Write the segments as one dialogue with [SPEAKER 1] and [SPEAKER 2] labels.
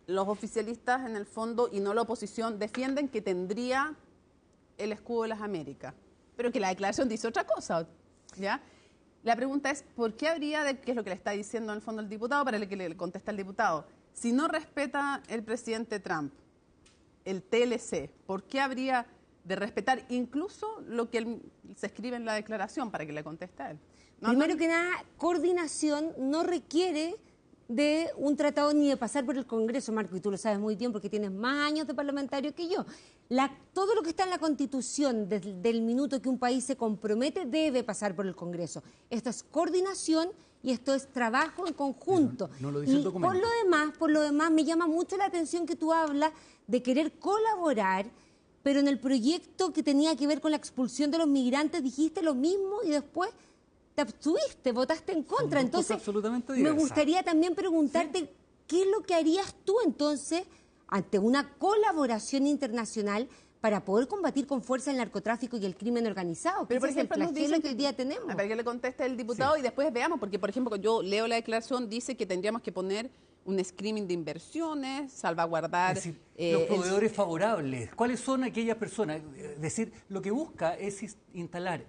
[SPEAKER 1] los oficialistas en el fondo y no la oposición defienden que tendría el escudo de las Américas, pero que la declaración dice otra cosa, ¿ya? La pregunta es, ¿por qué habría, qué es lo que le está diciendo en el fondo el diputado, para que le conteste el diputado? Si no respeta el presidente Trump el TLC, ¿por qué habría de respetar incluso lo que se escribe en la declaración, para que le conteste a él?
[SPEAKER 2] Primero que nada, coordinación no requiere de un tratado ni de pasar por el Congreso, Marco, y tú lo sabes muy bien porque tienes más años de parlamentario que yo. Todo lo que está en la Constitución, desde el minuto que un país se compromete, debe pasar por el Congreso. Esto es coordinación y esto es trabajo en conjunto.
[SPEAKER 3] No lo dice el documento.
[SPEAKER 2] Por lo demás, me llama mucho la atención que tú hablas de querer colaborar, pero en el proyecto que tenía que ver con la expulsión de los migrantes dijiste lo mismo y después te abstuviste, votaste en contra. Entonces, me gustaría también preguntarte, ¿qué es lo que harías tú entonces ante una colaboración internacional para poder combatir con fuerza el narcotráfico y el crimen organizado?
[SPEAKER 1] Pero, por ejemplo,
[SPEAKER 2] es el flagelo que hoy día tenemos.
[SPEAKER 1] Para que le conteste el diputado y después veamos, porque, por ejemplo, yo leo la declaración, dice que tendríamos que poner un screening de inversiones, salvaguardar...
[SPEAKER 3] Es decir, los proveedores favorables, ¿cuáles son aquellas personas? Es decir, lo que busca es instalar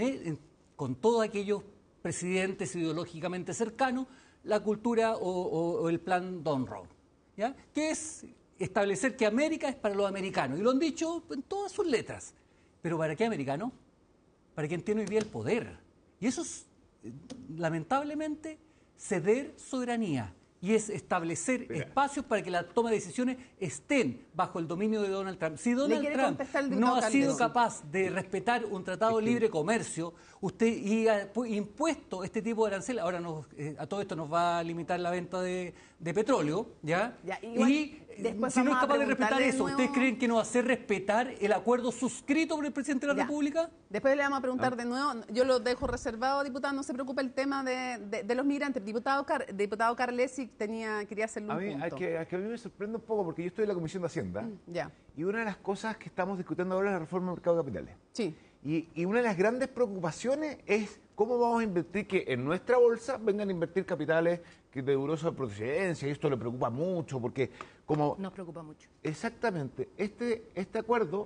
[SPEAKER 3] con todos aquellos presidentes ideológicamente cercanos la cultura o el plan Donroe, ¿ya? Que es establecer que América es para los americanos, y lo han dicho en todas sus letras. ¿Pero para qué americano? Para quien tiene hoy día el poder. Y eso es, lamentablemente, ceder soberanía. Y es establecer espacios para que la toma de decisiones estén bajo el dominio de Donald Trump. Si Donald Trump no ha sido capaz de respetar un tratado de libre comercio, y ha impuesto este tipo de arancel, ahora a todo esto nos va a limitar la venta de petróleo, ¿ya? Y si no es capaz de respetar eso, ¿ustedes creen que nos va a hacer respetar el acuerdo suscrito por el presidente de la República?
[SPEAKER 1] Después le vamos a preguntar de nuevo, yo lo dejo reservado, diputado, no se preocupe el tema de los migrantes. Diputado Carlesi quería hacerle un punto.
[SPEAKER 4] A mí me sorprende un poco porque yo estoy en la Comisión de Hacienda y una de las cosas que estamos discutiendo ahora es la reforma del mercado de capitales.
[SPEAKER 1] Sí.
[SPEAKER 4] Y una de las grandes preocupaciones es cómo vamos a invertir, que en nuestra bolsa vengan a invertir capitales de dudosa procedencia, y esto le preocupa mucho porque como...
[SPEAKER 5] Nos preocupa mucho.
[SPEAKER 4] Exactamente. Este acuerdo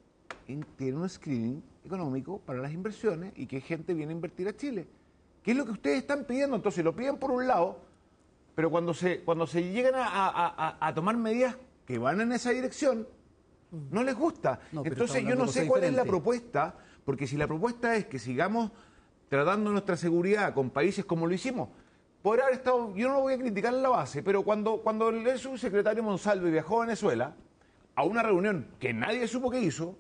[SPEAKER 4] tiene un screening económico para las inversiones y que gente viene a invertir a Chile. ¿Qué es lo que ustedes están pidiendo? Entonces lo piden por un lado, pero cuando se llegan a tomar medidas que van en esa dirección, no les gusta. Entonces yo no sé cuál es la propuesta, porque si la propuesta es que sigamos tratando nuestra seguridad con países como lo hicimos, por haber estado, yo no lo voy a criticar en la base, pero cuando el subsecretario Monsalve viajó a Venezuela, a una reunión que nadie supo que hizo,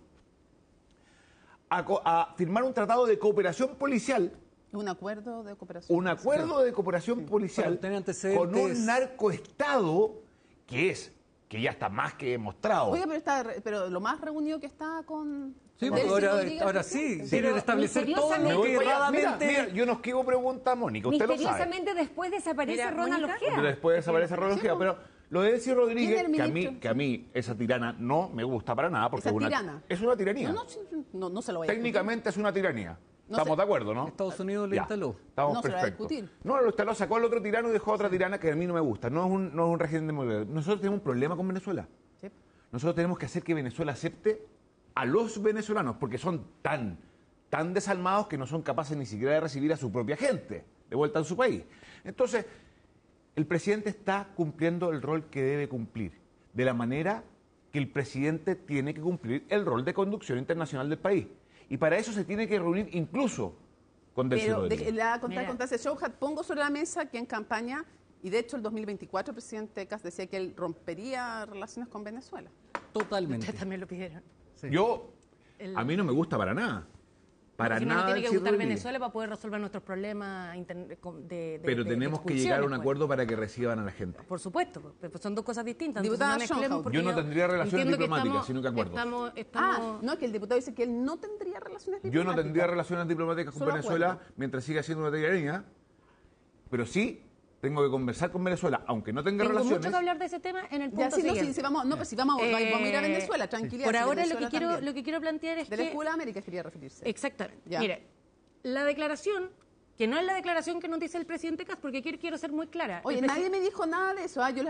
[SPEAKER 4] a firmar un tratado de cooperación policial.
[SPEAKER 1] Un acuerdo de cooperación.
[SPEAKER 4] Un acuerdo de cooperación policial con un narcoestado que ya está más que demostrado.
[SPEAKER 1] Oiga, pero lo más reunido que está con...
[SPEAKER 3] Sí, porque ahora sí, quiere restablecer todo lo que erradamente...
[SPEAKER 4] Mira, yo no esquivo pregunta, Mónica, usted lo sabe.
[SPEAKER 2] Misteriosamente después desaparece Ronald Ojeda.
[SPEAKER 4] Después desaparece Ronald Ojeda, pero lo de Delcy Rodríguez, que a mí esa tirana no me gusta para nada, porque es una tiranía.
[SPEAKER 1] No se lo voy a
[SPEAKER 4] Técnicamente es una tiranía. Estamos de acuerdo, ¿no?
[SPEAKER 3] Estados Unidos lo instaló.
[SPEAKER 4] Estamos perfectos. No, lo instaló, sacó al otro tirano y dejó a otra tirana que a mí no me gusta. No es un régimen democrático. Nosotros tenemos un problema con Venezuela. Sí. Nosotros tenemos que hacer que Venezuela acepte a los venezolanos, porque son tan desalmados que no son capaces ni siquiera de recibir a su propia gente de vuelta en su país. Entonces, el presidente está cumpliendo el rol que debe cumplir, de la manera que el presidente tiene que cumplir el rol de conducción internacional del país. Y para eso se tiene que reunir incluso con Delcy Rodríguez.
[SPEAKER 1] Contra ese show, pongo sobre la mesa que en campaña, y de hecho el 2024 el presidente Kast decía que él rompería relaciones con Venezuela.
[SPEAKER 3] Totalmente.
[SPEAKER 5] Ustedes también lo pidieron.
[SPEAKER 4] Sí. A mí no me gusta para nada. Para nada.
[SPEAKER 5] No tiene que gustar Venezuela para poder resolver nuestros problemas
[SPEAKER 4] pero tenemos que llegar a un acuerdo para que reciban a la gente.
[SPEAKER 5] Por supuesto, pues son dos cosas distintas.
[SPEAKER 4] Yo no tendría relaciones diplomáticas, sino que acuerdos.
[SPEAKER 1] No, que el diputado dice que él no tendría relaciones diplomáticas.
[SPEAKER 4] Yo no tendría relaciones diplomáticas con Venezuela mientras siga siendo una tiranía, pero sí tengo que conversar con Venezuela, aunque no tenga relaciones.
[SPEAKER 5] Tengo mucho que hablar de ese tema en el punto siguiente.
[SPEAKER 1] Vamos a ir a Venezuela, tranquilidad.
[SPEAKER 5] Por ahora lo que quiero plantear es
[SPEAKER 1] que... De la Escuela de América quería referirse.
[SPEAKER 5] Exactamente. Mire, la declaración, que no es la declaración que nos dice el presidente Kast, porque quiero ser muy clara.
[SPEAKER 1] Oye, nadie me dijo nada de eso. Yo